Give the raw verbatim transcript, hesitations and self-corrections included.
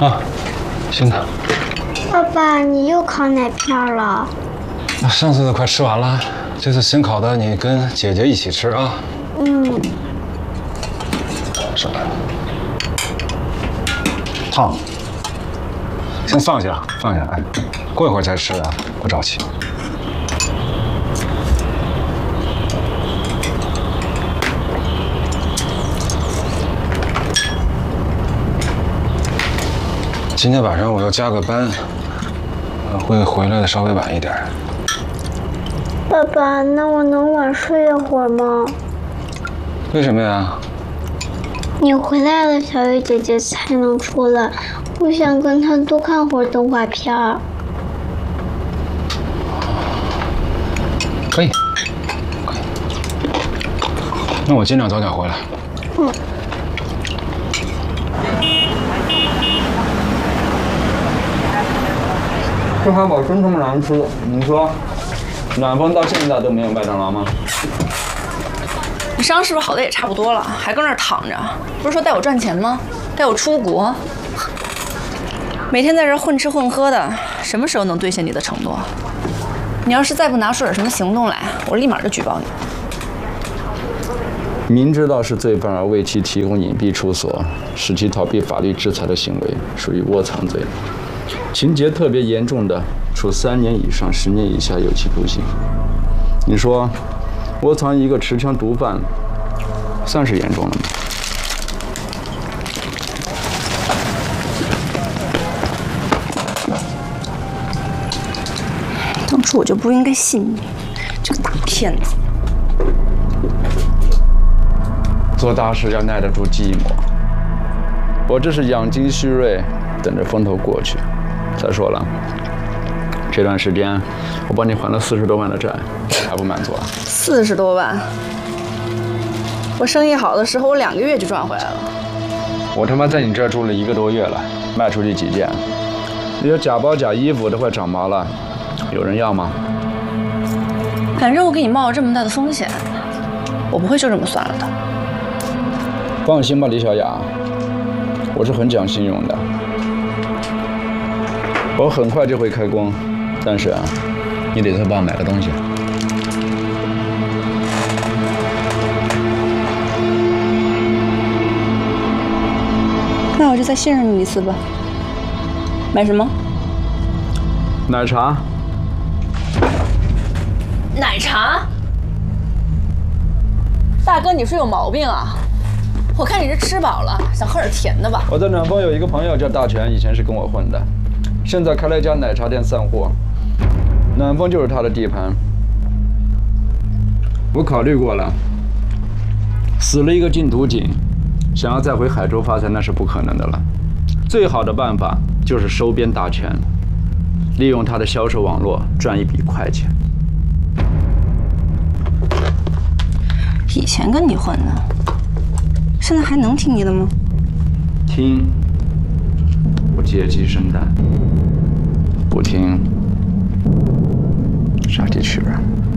啊，新的。 爸爸，你又烤奶片了？ 上次的快吃完了，这次新烤的你跟姐姐一起吃啊。 嗯。 是。烫。先放下，放下，哎，过一会儿再吃啊，不着急。 今天晚上我要加个班，会回来的稍微晚一点。 爸爸，那我能晚睡一会儿吗？ 为什么呀？ 你回来了，小雨姐姐才能出来。我想跟她多看会儿动画片儿。 可以，可以。那我尽量早点回来。嗯。 这汉堡真他妈难吃！你说，暖风到现在都没有麦当劳吗？ 你伤是不是好的也差不多了，还搁那儿躺着？不是说带我赚钱吗？带我出国？每天在这混吃混喝的，什么时候能兑现你的承诺？你要是再不拿出点什么行动来，我立马就举报你。 明知道是罪犯而为其提供隐蔽处所，使其逃避法律制裁的行为，属于窝藏罪。 情节特别严重的，处三年以上十年以下有期徒刑。你说，窝藏一个持枪毒贩，算是严重了吗？ 当初我就不应该信你，这个大骗子。 做大事要耐得住寂寞。我这是养精蓄锐，等着风头过去。 再说了，这段时间我帮你还了四十多万的债，还不满足啊？ 四十多万，我生意好的时候，我两个月就赚回来了。 我他妈在你这儿住了一个多月了，卖出去几件，那些假包假衣服都快长毛了，有人要吗？ 反正我给你冒了这么大的风险，我不会就这么算了的。 放心吧，李小雅，我是很讲信用的。 我很快就会开工，但是啊，你得再帮我买个东西。 那我就再信任你一次吧。买什么？ 奶茶。 奶茶？大哥，你是有毛病啊！我看你是吃饱了，想喝点甜的吧？ 我在暖风有一个朋友叫大全，以前是跟我混的。 现在开了一家奶茶店散货，暖风就是他的地盘。我考虑过了，死了一个禁毒警，想要再回海州发财那是不可能的了。最好的办法就是收编大全，利用他的销售网络赚一笔快钱。 以前跟你混的，现在还能听你的吗？ 听。 我借鸡生蛋，不听，杀鸡取卵。